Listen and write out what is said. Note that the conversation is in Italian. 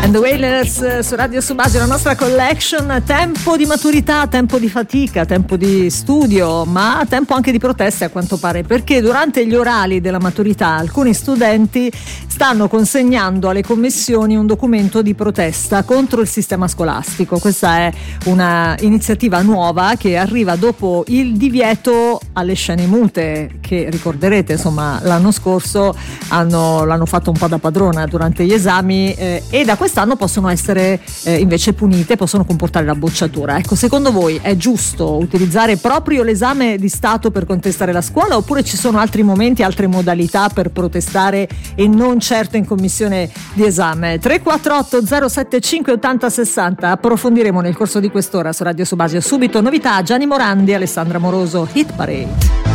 and the Wailers su Radio Subasio, la nostra collection. Tempo di maturità, tempo di fatica, tempo di studio, ma tempo anche di proteste a quanto pare, perché durante gli orali della maturità alcuni studenti stanno consegnando alle commissioni un documento di protesta contro il sistema scolastico. Questa è una iniziativa nuova che arriva dopo il divieto alle scene mute, che ricorderete insomma l'anno scorso l'hanno fatto un po' da padrona durante gli esami, e da quest'anno possono essere invece punite, possono comportare la bocciatura. Ecco, secondo voi è giusto utilizzare proprio l'esame di Stato per contestare la scuola, oppure ci sono altri momenti, altre modalità per protestare e non certo in commissione di esame? 348 075 80 60. Approfondiremo nel corso di quest'ora su Radio Subasio. Subito novità, Gianni Morandi e Alessandra Moroso, Hit Parade.